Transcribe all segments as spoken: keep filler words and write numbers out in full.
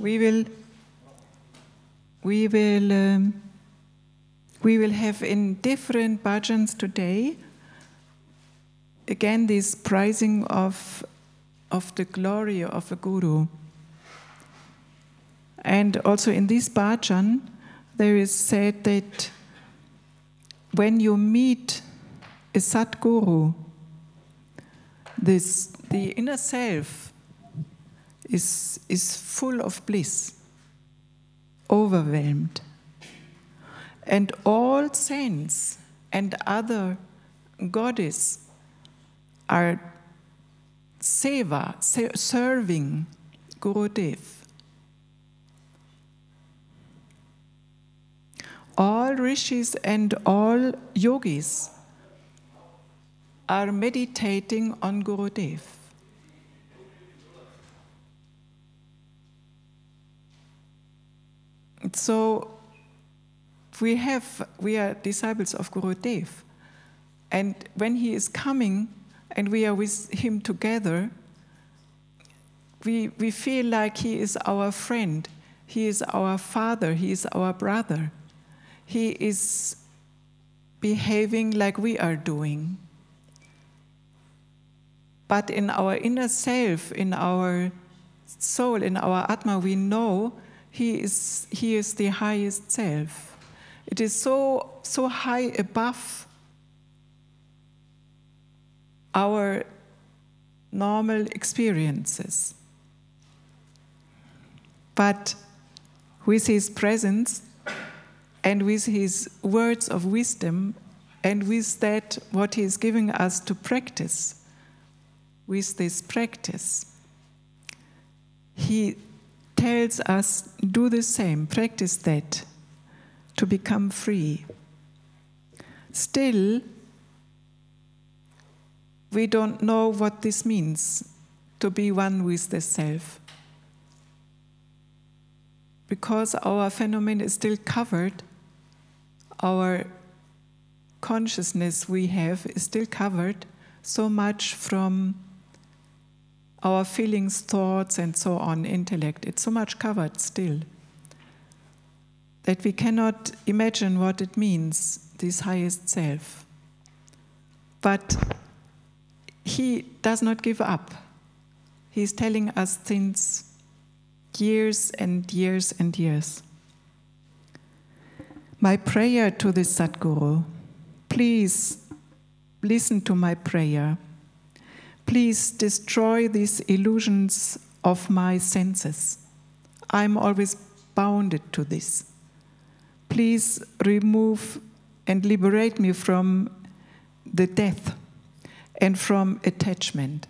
we will we will um, we will have in different bhajans today again this prizing of of the glory of a guru. And also in this bhajan there is said that when you meet a Satguru, this the inner self is is full of bliss, overwhelmed, and all saints and other goddesses are seva, serving Gurudev. All rishis and all yogis are meditating on Gurudev. So we have we are disciples of Gurudev, and when he is coming and we are with him together, we we feel like he is our friend, he is our father, he is our brother. He is behaving like we are doing. But in our inner self, in our soul, in our Atma, we know he is he is the highest self. It is so so high above our normal experiences. But with his presence and with his words of wisdom and with that what he is giving us to practice, with this practice, he tells us, do the same, practice that, to become free. Still, we don't know what this means, to be one with the self. Because our phenomenon is still covered, our consciousness we have is still covered so much from our feelings, thoughts, and so on, intellect. It's so much covered still that we cannot imagine what it means, this highest self. But he does not give up. He's telling us since years and years and years. My prayer to the Satguru, please listen to my prayer. Please destroy these illusions of my senses. I'm always bounded to this. Please remove and liberate me from the death and from attachment.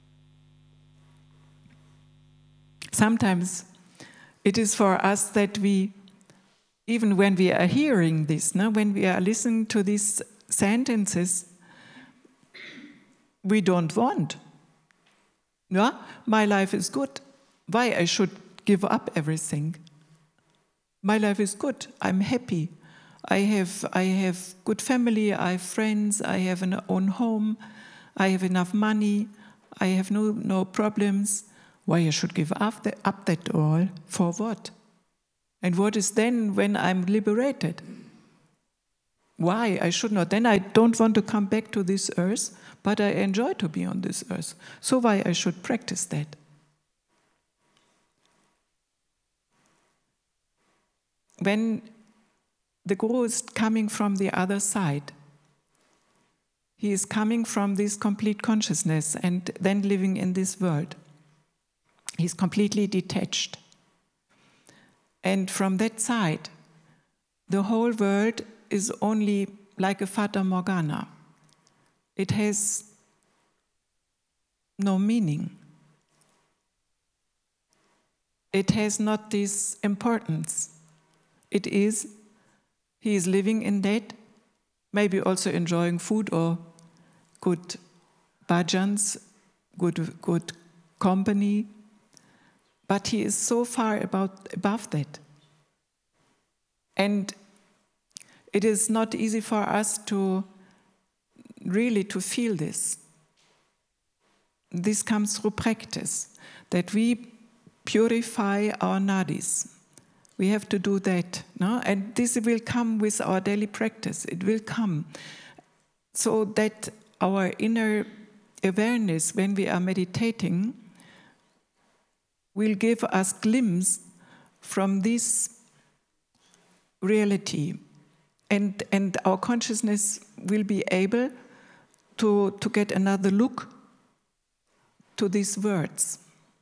Sometimes it is for us that we, even when we are hearing this, no, when we are listening to these sentences, we don't want. Yeah? My life is good. Why I should give up everything? My life is good. I'm happy. I have I have good family. I have friends. I have an own home. I have enough money. I have no no problems. Why I should give up, the, up that all? For what? And what is then when I'm liberated? Why I should not? Then I don't want to come back to this earth, but I enjoy to be on this earth. So why I should practice that? When the Guru is coming from the other side, he is coming from this complete consciousness and then living in this world. He's completely detached. And from that side, the whole world is only like a Fata Morgana. It has no meaning. It has not this importance. It is, he is living in that, maybe also enjoying food or good bhajans, good, good company, but he is so far about, above that. And it is not easy for us to really to feel this. This comes through practice, that we purify our nadis. We have to do that, no? And this will come with our daily practice. It will come so that our inner awareness, when we are meditating, will give us glimpse from this reality. And, and our consciousness will be able to, to get another look to these words.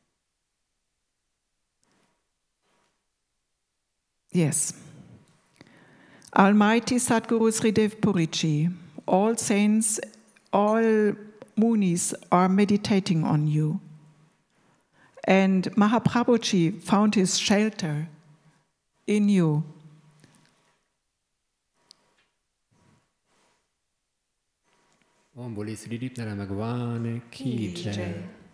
Yes. Almighty Sadhguru Sridev Puriji, all saints, all munis are meditating on you. And Mahaprabhuji found his shelter in you. Om Boli Sri Deep Nara Bhagwan Ki Jai.